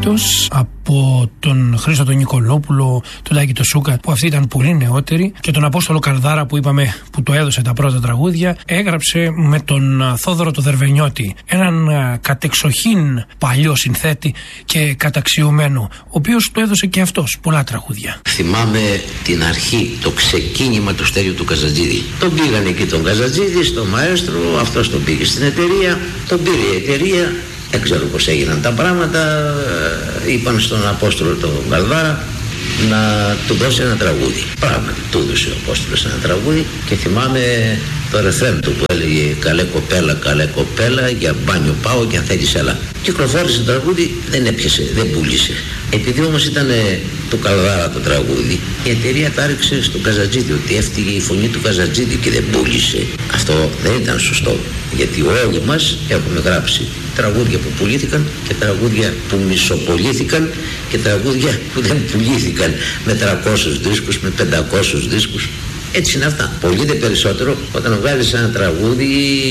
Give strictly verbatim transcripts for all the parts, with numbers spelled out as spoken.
Φέτος από τον Χρήστο τον Νικολόπουλο, τον Τάκη τον Σούκα, που αυτοί ήταν πολύ νεότεροι, και τον Απόστολο Καρδάρα που είπαμε που το έδωσε τα πρώτα τραγούδια, έγραψε με τον Θόδωρο το Δερβενιώτη, έναν κατεξοχήν παλιό συνθέτη και καταξιωμένο, ο οποίος το έδωσε και αυτός πολλά τραγούδια. Θυμάμαι την αρχή, το ξεκίνημα του Στέλιου του Καζατζίδη. Τον πήγαν εκεί τον Καζατζίδη στο μαέστρο, αυτός τον πήγε στην εταιρεία, τον πήρε η εταιρεία. Δεν ξέρω πως έγιναν τα πράγματα. Είπαν στον Απόστολο τον Καλδάρα να του δώσει ένα τραγούδι. Πράγματι του έδωσε ο Απόστολος ένα τραγούδι και θυμάμαι το ρεφρέν του που έλεγε «Καλέ κοπέλα, καλέ κοπέλα, για μπάνιο πάω και αν θέλεις έλα». Κυκλοφόρησε το τραγούδι, δεν έπιασε, δεν πούλησε. Επειδή όμως ήταν του Καλδάρα το τραγούδι, η εταιρεία τα ρίξε στον Καζατζίδη, ότι έφτυγε η φωνή του Καζατζίδη και δεν πούλησε. Αυτό δεν ήταν σωστό, γιατί όλοι μας έχουμε γράψει τραγούδια που πουλήθηκαν και τραγούδια που μισοπολήθηκαν και τραγούδια που δεν πουλήθηκαν με τριακόσιους δίσκους, με πεντακόσιους δίσκους. Έτσι είναι αυτά. Πολύ δε περισσότερο όταν βγάζεις ένα τραγούδι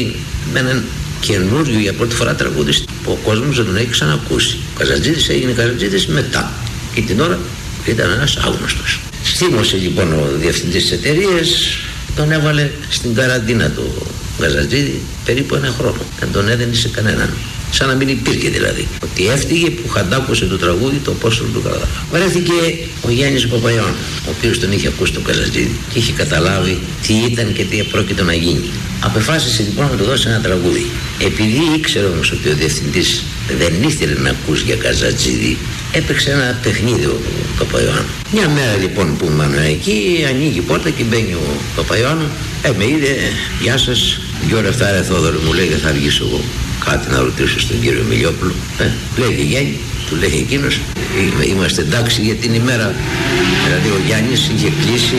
με έναν καινούριο για πρώτη φορά τραγούδι που ο κόσμος δεν τον έχει ξανακούσει. Ο Καζατζίδης έγινε Καζατζίδης μετά. Και την ώρα ήταν ένας άγνωστος. Θύμωσε λοιπόν ο διευθυντής της εταιρείας, τον έβαλε στην καραντίνα του Καζατζίδη περίπου ένα χρόνο. Δεν τον έδαινε σε κανέναν. Σαν να μην υπήρχε δηλαδή. Ότι έφτυγε που χαντάκωσε το τραγούδι το Απόστολο του Καλδάρα. Βρέθηκε ο Γιάννης Παπαϊωάννου, ο οποίος τον είχε ακούσει τον Καζατζίδη και είχε καταλάβει τι ήταν και τι πρόκειται να γίνει. Απεφάσισε λοιπόν να του δώσει ένα τραγούδι. Επειδή ήξερε όμως ότι ο διευθυντής δεν ήθελε να ακούσει για Καζατζίδη, έπαιξε ένα παιχνίδι ο Παπαϊωάννου. Μια μέρα λοιπόν που ήμουν εκεί, ανοίγει η πόρτα και μπαίνει ο Παπαϊωάννου. Ε, με είδε, γεια σας, δυο λεφτά ρε Θόδωρο, μου λέει, δεν θα αργήσω εγώ κάτι να ρωτήσω στον κύριο Μιλιόπουλο. Ε, λέει η Γιάννη, του λέει εκείνος, είμαστε εντάξει για την ημέρα. Δηλαδή ο Γιάννης είχε κλείσει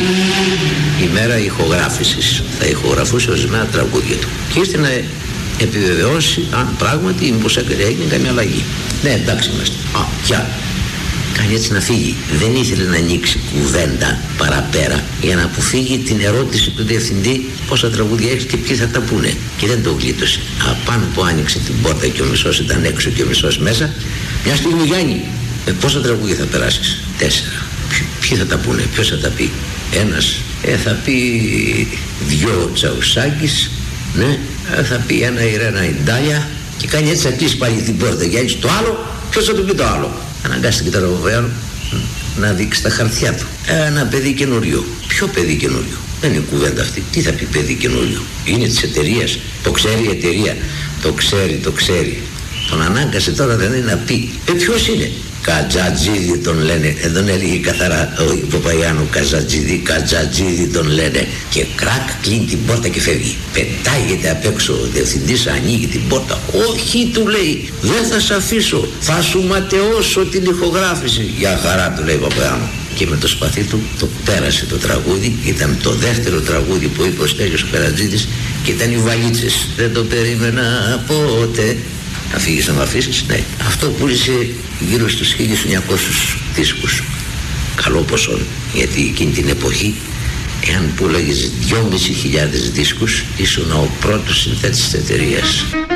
ημέρα ηχογράφησης. Θα ηχογραφούσε ορισμένα τραγούδια του. Και ήρθε να επιβεβαιώσει αν πράγματι μήπως έγινε καμία αλλαγή. Ναι, εντάξει είμαστε. Α, πια. Κάνει έτσι να φύγει. Δεν ήθελε να ανοίξει κουβέντα παραπέρα για να αποφύγει την ερώτηση του διευθυντή πόσα τραγούδια έχει και ποιοι θα τα πούνε. Και δεν το γλίτωσε. Απάνω που άνοιξε την πόρτα και ο μισός ήταν έξω και ο μισός μέσα, μια στιγμή Γιάννη, ε, πόσα τραγούδια θα περάσεις? Τέσσερα. Ποιοι θα τα πούνε, ποιος θα τα πει? Ένας. Ε, θα πει δυο Τσαουσάκης, ναι, ε, θα πει ένα Ιρένα Ιντάλια και κάνει έτσι, θα κλείσει πάλι την πόρτα. Γιάννη, το άλλο, ποιος θα του πει το άλλο? Αναγκάστηκε τώρα ο Παπαϊωάννου να δείξει τα χαρτιά του. Ένα παιδί καινούριο. Ποιο παιδί καινούριο? Δεν είναι κουβέντα αυτή. Τι θα πει παιδί καινούριο? Είναι της εταιρείας. Το ξέρει η εταιρεία. Το ξέρει, το ξέρει. Τον ανάγκασε τώρα δεν είναι να πει. Ε, ποιος είναι? Καζατζίδη τον λένε. Ε, τον έλεγε καθαρά ο Παπαϊωάννου. Καζατζίδη, Καζατζίδη τον λένε. Και κρακ, κλείνει την πόρτα και φεύγει. Πετάγεται απ' έξω ο διευθυντής, ανοίγει την πόρτα. Όχι, του λέει, δεν θα σε αφήσω. Θα σου ματαιώσω την ηχογράφηση. Για χαρά, του λέει ο Παπαϊωάννου. Και με το σπαθί του το πέρασε το τραγούδι. Ήταν το δεύτερο τραγούδι που είπε ο Στέλιος ο Καζατζίδης και ήταν οι Βαλίτσες. Δεν το περίμενα ποτέ. Να φύγεις να μ' αφήσεις? Ναι. Αυτό πούλησε γύρω στους χίλια εννιακόσιους δίσκους. Καλό ποσό, γιατί εκείνη την εποχή εάν πούλαγες δυόμισι χιλιάδες δίσκους ήσουν ο πρώτος συνθέτης της εταιρείας.